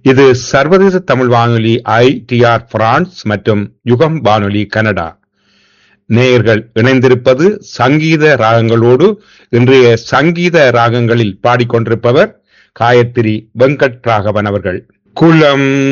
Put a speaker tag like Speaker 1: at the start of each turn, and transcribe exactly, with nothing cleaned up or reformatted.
Speaker 1: இது சர்வதேச தமிழ் வானொலி ஐ டி ஆர் பிரான்ஸ் மற்றும் யுகம் வானொலி கனடா. நேயர்கள் இணைந்திருப்பது சங்கீத ராகங்களோடு. இன்றைய சங்கீத ராகங்களில் பாடிக்கொண்டிருப்பவர் காயத்ரி வெங்கட் ராகவன் அவர்கள். குலம்